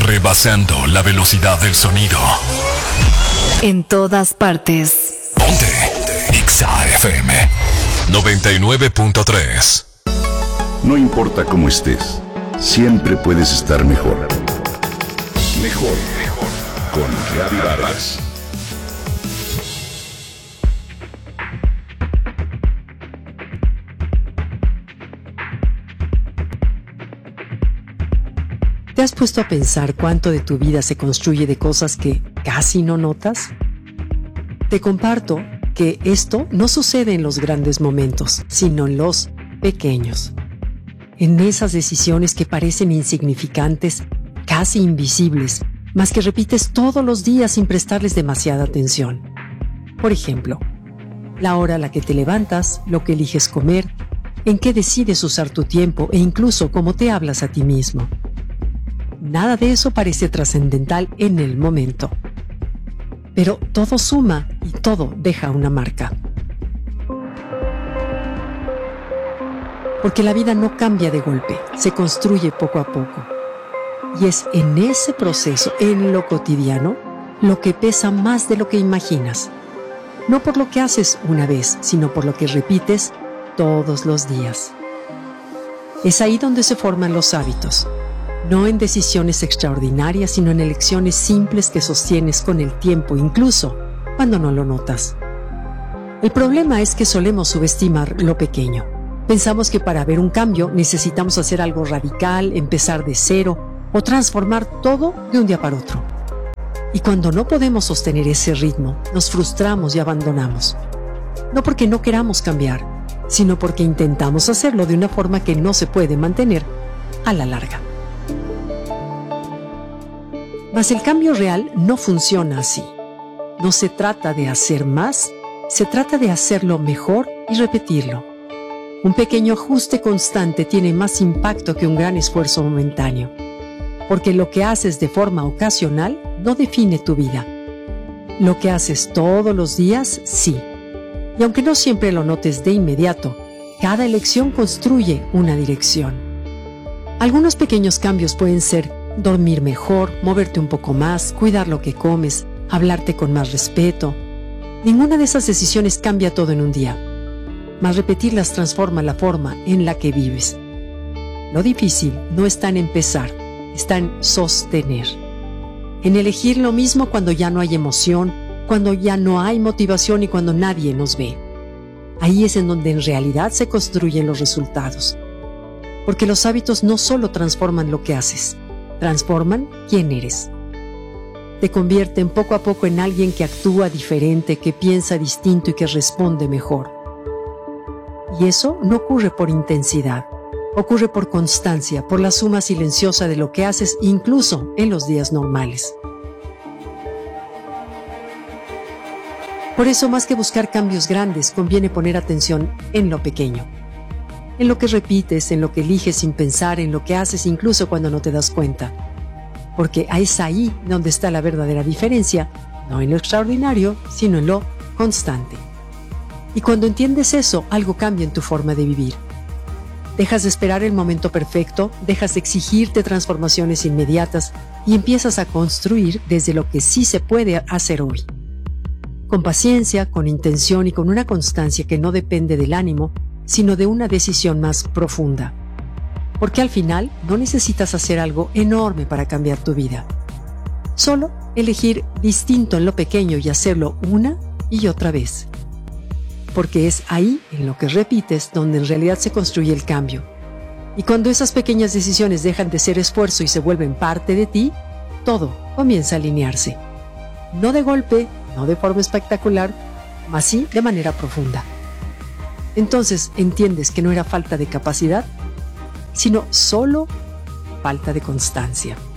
rebasando la velocidad del sonido. En todas partes. Ponte Exa FM 99.3. No importa cómo estés, siempre puedes estar mejor. Mejor, mejor. Con Gaby Vargas. ¿Te has puesto a pensar cuánto de tu vida se construye de cosas que casi no notas? Te comparto que esto no sucede en los grandes momentos, sino en los pequeños. En esas decisiones que parecen insignificantes, casi invisibles, mas que repites todos los días sin prestarles demasiada atención. Por ejemplo, la hora a la que te levantas, lo que eliges comer, en qué decides usar tu tiempo e incluso cómo te hablas a ti mismo. Nada de eso parece trascendental en el momento. Pero todo suma y todo deja una marca. Porque la vida no cambia de golpe, se construye poco a poco. Y es en ese proceso, en lo cotidiano, lo que pesa más de lo que imaginas. No por lo que haces una vez, sino por lo que repites todos los días. Es ahí donde se forman los hábitos. No en decisiones extraordinarias, sino en elecciones simples que sostienes con el tiempo, incluso cuando no lo notas. El problema es que solemos subestimar lo pequeño. Pensamos que para ver un cambio necesitamos hacer algo radical, empezar de cero o transformar todo de un día para otro. Y cuando no podemos sostener ese ritmo, nos frustramos y abandonamos. No porque no queramos cambiar, sino porque intentamos hacerlo de una forma que no se puede mantener a la larga. Mas el cambio real no funciona así. No se trata de hacer más, se trata de hacerlo mejor y repetirlo. Un pequeño ajuste constante tiene más impacto que un gran esfuerzo momentáneo, porque lo que haces de forma ocasional no define tu vida. Lo que haces todos los días, sí. Y aunque no siempre lo notes de inmediato, cada elección construye una dirección. Algunos pequeños cambios pueden ser dormir mejor, moverte un poco más, cuidar lo que comes, hablarte con más respeto. Ninguna de esas decisiones cambia todo en un día, mas repetirlas transforma la forma en la que vives. Lo difícil no está en empezar, está en sostener. En elegir lo mismo cuando ya no hay emoción, cuando ya no hay motivación y cuando nadie nos ve. Ahí es en donde en realidad se construyen los resultados. Porque los hábitos no solo transforman lo que haces, transforman quién eres. Te convierten poco a poco en alguien que actúa diferente, que piensa distinto y que responde mejor. Y eso no ocurre por intensidad, ocurre por constancia, por la suma silenciosa de lo que haces incluso en los días normales. Por eso, más que buscar cambios grandes, conviene poner atención en lo pequeño. En lo que repites, en lo que eliges sin pensar, en lo que haces incluso cuando no te das cuenta. Porque es ahí donde está la verdadera diferencia, no en lo extraordinario, sino en lo constante. Y cuando entiendes eso, algo cambia en tu forma de vivir. Dejas de esperar el momento perfecto, dejas de exigirte transformaciones inmediatas y empiezas a construir desde lo que sí se puede hacer hoy. Con paciencia, con intención y con una constancia que no depende del ánimo, sino de una decisión más profunda. Porque al final no necesitas hacer algo enorme para cambiar tu vida. Solo elegir distinto en lo pequeño y hacerlo una y otra vez. Porque es ahí, en lo que repites, donde en realidad se construye el cambio. Y cuando esas pequeñas decisiones dejan de ser esfuerzo y se vuelven parte de ti, todo comienza a alinearse. No de golpe, no de forma espectacular, mas sí de manera profunda. Entonces entiendes que no era falta de capacidad, sino solo falta de constancia.